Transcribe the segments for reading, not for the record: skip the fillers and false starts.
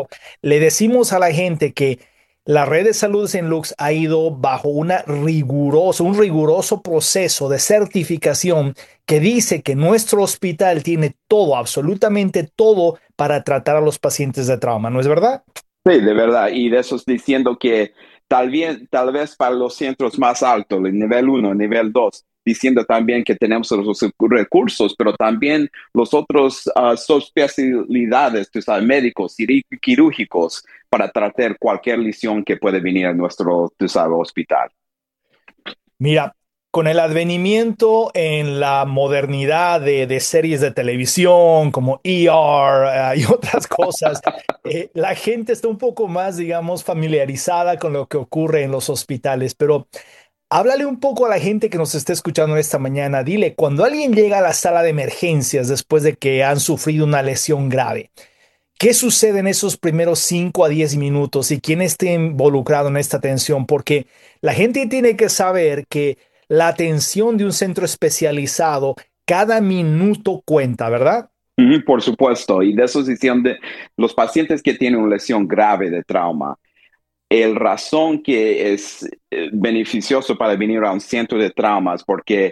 le decimos a la gente que la red de salud de St. Luke's ha ido bajo un riguroso proceso de certificación que dice que nuestro hospital tiene todo, absolutamente todo, para tratar a los pacientes de trauma, ¿no es verdad? Sí, de verdad. Y de eso es diciendo que tal vez para los centros más altos, el nivel uno, el nivel 2, diciendo también que tenemos los recursos, pero también los otros subespecialidades, tú sabes, médicos, quirúrgicos, para tratar cualquier lesión que puede venir a nuestro, tú sabes, hospital. Mira, con el advenimiento en la modernidad de series de televisión como ER, y otras cosas, la gente está un poco más, digamos, familiarizada con lo que ocurre en los hospitales, pero háblale un poco a la gente que nos está escuchando esta mañana. Dile, cuando alguien llega a la sala de emergencias después de que han sufrido una lesión grave, ¿qué sucede en esos primeros 5 a 10 minutos y quién esté involucrado en esta atención? Porque la gente tiene que saber que la atención de un centro especializado, cada minuto cuenta, ¿verdad? Ujú, por supuesto, y de eso es diciendo de los pacientes que tienen una lesión grave de trauma. El razón que es beneficioso para venir a un centro de traumas, porque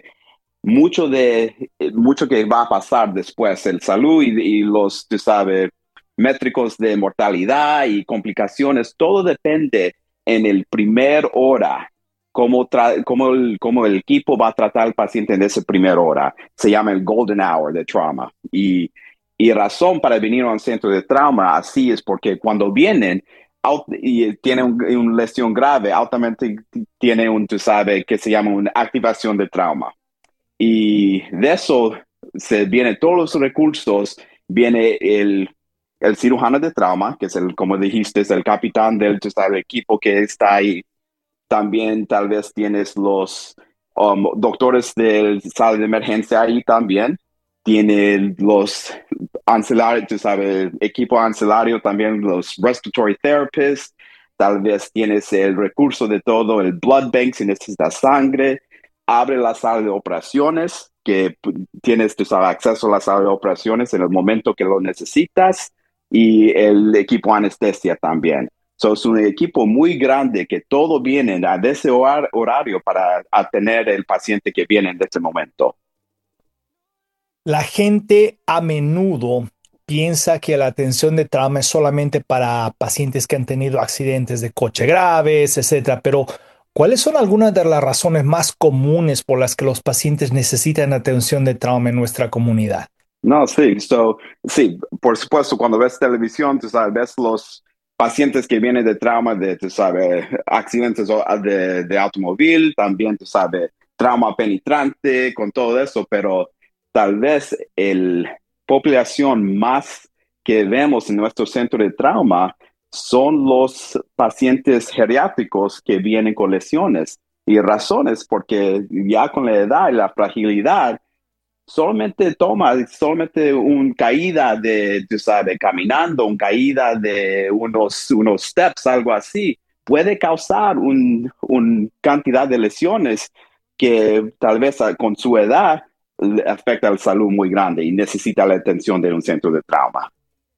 mucho que va a pasar después, el salud y los, tú sabes, métricos de mortalidad y complicaciones, todo depende en el primer hora, cómo el equipo va a tratar al paciente en esa primera hora. Se llama el golden hour de trauma. Y razón para venir a un centro de trauma así es porque cuando vienen, y tiene una lesión grave, altamente tiene tú sabes, que se llama una activación de trauma. Y de eso se vienen todos los recursos, viene el cirujano de trauma, que es el, como dijiste, es el capitán del tú sabes, equipo que está ahí. También tal vez tienes los doctores del sala de emergencia ahí también. Tiene los ancillarios, tú sabes, equipo ancillario, también los respiratory therapists. Tal vez tienes el recurso de todo, el blood bank si necesitas sangre. Abre la sala de operaciones, que tienes, tú sabes, acceso a la sala de operaciones en el momento que lo necesitas. Y el equipo anestesia también. So, es un equipo muy grande que todo viene a ese horario para atender el paciente que viene en ese momento. La gente a menudo piensa que la atención de trauma es solamente para pacientes que han tenido accidentes de coche graves, etcétera. Pero, ¿cuáles son algunas de las razones más comunes por las que los pacientes necesitan atención de trauma en nuestra comunidad? No, sí, sí, por supuesto, cuando ves televisión, tú sabes, ves los pacientes que vienen de trauma de, tú sabes, accidentes de automóvil, también, tú sabes, trauma penetrante, con todo eso, pero tal vez el población más que vemos en nuestro centro de trauma son los pacientes geriátricos que vienen con lesiones y razones, porque ya con la edad y la fragilidad, solamente un caída de, tú sabes, caminando, un caída de unos steps, algo así, puede causar una cantidad de lesiones que tal vez con su edad le afecta a la salud muy grande y necesita la atención de un centro de trauma.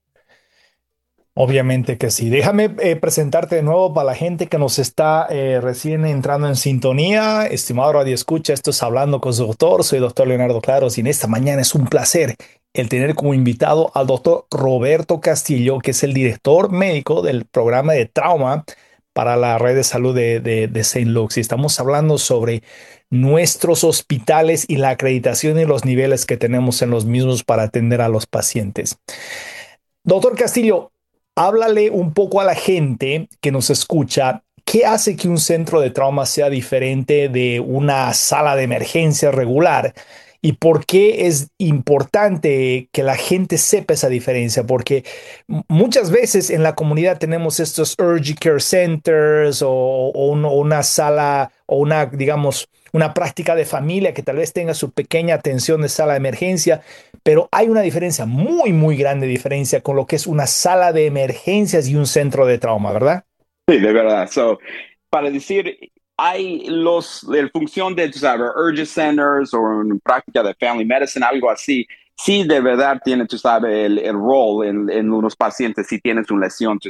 Obviamente que sí. Déjame presentarte de nuevo para la gente que nos está recién entrando en sintonía. Estimado Radio Escucha, esto es Hablando con su doctor. Soy el doctor Leonardo Claros y en esta mañana es un placer el tener como invitado al doctor Roberto Castillo, que es el director médico del programa de trauma para la red de salud de St. Luke's. Y estamos hablando sobre nuestros hospitales y la acreditación y los niveles que tenemos en los mismos para atender a los pacientes. Doctor Castillo, háblale un poco a la gente que nos escucha. ¿Qué hace que un centro de trauma sea diferente de una sala de emergencia regular? ¿Y por qué es importante que la gente sepa esa diferencia? Porque muchas veces en la comunidad tenemos estos urgent care centers o una sala o una, digamos, una práctica de familia que tal vez tenga su pequeña atención de sala de emergencia, pero hay una diferencia, muy, muy grande diferencia con lo que es una sala de emergencias y un centro de trauma, ¿verdad? Sí, de verdad. So, para decir, hay la función de, tú sabes, urgent centers o una práctica de family medicine, algo así. Sí, de verdad tiene, tú sabes, el rol en unos pacientes si tienes una lesión, tú